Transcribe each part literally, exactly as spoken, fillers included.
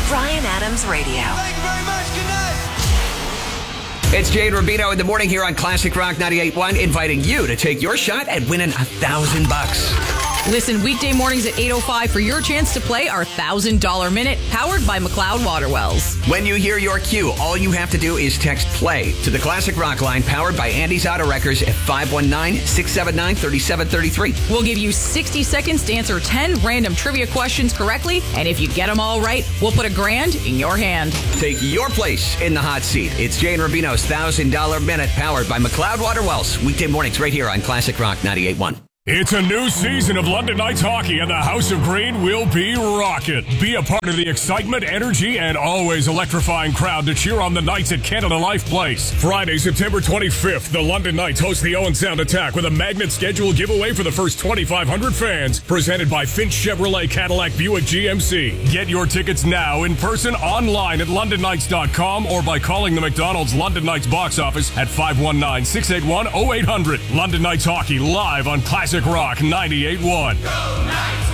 Bryan Adams Radio. Thank you very much. Good night. It's Jay and Rubino in the morning here on Classic Rock ninety-eight point one, inviting you to take your shot at winning a thousand bucks. Listen weekday mornings at eight oh five for your chance to play our one thousand dollars minute powered by McLeod Water Wells. When you hear your cue, all you have to do is text play to the Classic Rock line powered by Andy's Auto Wreckers at five one nine, six seven nine, three seven three three. We'll give you sixty seconds to answer ten random trivia questions correctly, and if you get them all right, we'll put a grand in your hand. Take your place in the hot seat. It's Jay and Rubino's one thousand dollars minute powered by McLeod Water Wells. Weekday mornings right here on Classic Rock ninety-eight point one. It's a new season of London Knights hockey, and the House of Green will be rocking. Be a part of the excitement, energy, and always electrifying crowd to cheer on the Knights at Canada Life Place. Friday, September twenty-fifth, the London Knights host the Owen Sound Attack with a magnet schedule giveaway for the first twenty-five hundred fans, presented by Finch Chevrolet Cadillac Buick G M C. Get your tickets now in person, online at london knights dot com, or by calling the McDonald's London Knights box office at five one nine, six eight one, oh eight hundred. London Knights hockey live on Classic Rock ninety-eight point one. Go Knights,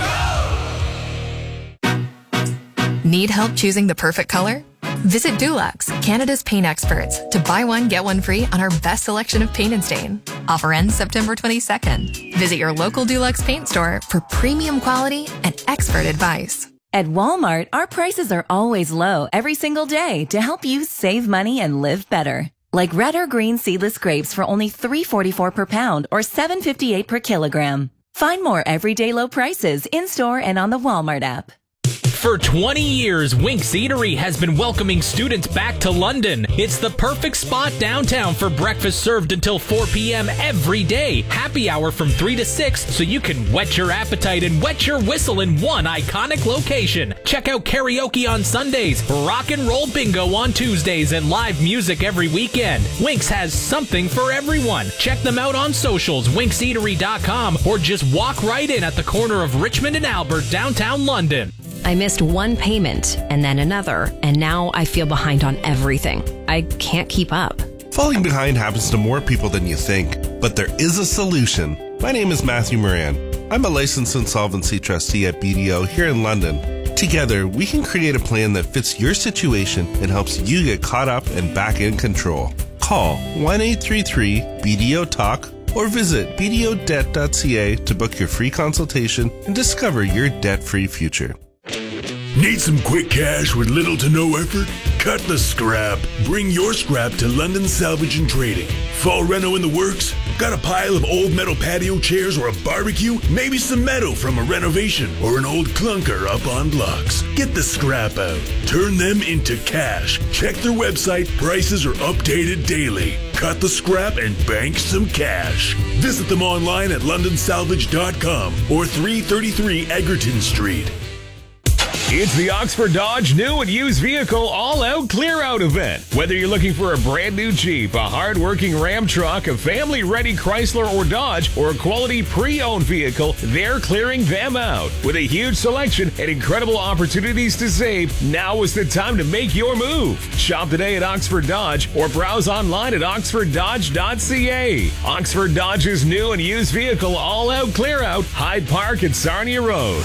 go! Need help choosing the perfect color? Visit Dulux, Canada's paint experts, to buy one, get one free on our best selection of paint and stain. Offer ends September twenty-second. Visit your local Dulux paint store for premium quality and expert advice. At Walmart, our prices are always low every single day to help you save money and live better. Like red or green seedless grapes for only three forty-four per pound or seven fifty-eight per kilogram. Find more everyday low prices in-store and on the Walmart app. For twenty years, Winks Eatery has been welcoming students back to London. It's the perfect spot downtown for breakfast served until four p.m. every day. Happy hour from three to six, so you can whet your appetite and wet your whistle in one iconic location. Check out karaoke on Sundays, rock and roll bingo on Tuesdays, and live music every weekend. Winks has something for everyone. Check them out on socials, winks eatery dot com, or just walk right in at the corner of Richmond and Albert, downtown London. I missed one payment and then another, and now I feel behind on everything. I can't keep up. Falling behind happens to more people than you think, but there is a solution. My name is Matthew Moran. I'm a licensed insolvency trustee at B D O here in London. Together, we can create a plan that fits your situation and helps you get caught up and back in control. Call one eight three three B D O talk or visit b d o debt dot c a to book your free consultation and discover your debt-free future. Need some quick cash with little to no effort? Cut the scrap. Bring your scrap to London Salvage and Trading. Fall reno in the works? Got a pile of old metal patio chairs or a barbecue? Maybe some metal from a renovation or an old clunker up on blocks. Get the scrap out. Turn them into cash. Check their website. Prices are updated daily. Cut the scrap and bank some cash. Visit them online at london salvage dot com or three thirty-three Egerton Street. It's the Oxford Dodge new and used vehicle all-out clear-out event. Whether you're looking for a brand-new Jeep, a hard-working Ram truck, a family-ready Chrysler or Dodge, or a quality pre-owned vehicle, they're clearing them out. With a huge selection and incredible opportunities to save, now is the time to make your move. Shop today at Oxford Dodge or browse online at oxford dodge dot c a. Oxford Dodge's new and used vehicle all-out clear-out, Hyde Park at Sarnia Road.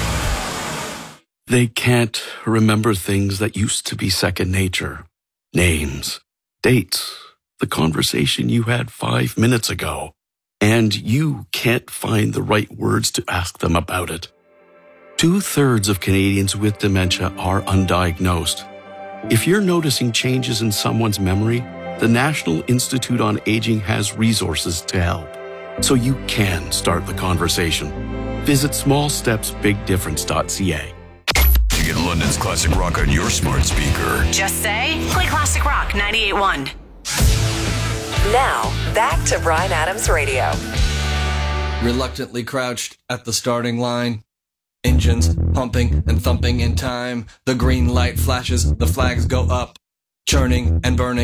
They can't remember things that used to be second nature. Names, dates, the conversation you had five minutes ago. And you can't find the right words to ask them about it. Two-thirds of Canadians with dementia are undiagnosed. If you're noticing changes in someone's memory, the National Institute on Aging has resources to help, so you can start the conversation. Visit small steps big difference dot c a. Get London's Classic Rock on your smart speaker. Just say, play Classic Rock ninety-eight point one. Now, back to Bryan Adams Radio. Reluctantly crouched at the starting line. Engines pumping and thumping in time. The green light flashes, the flags go up. Churning and burning.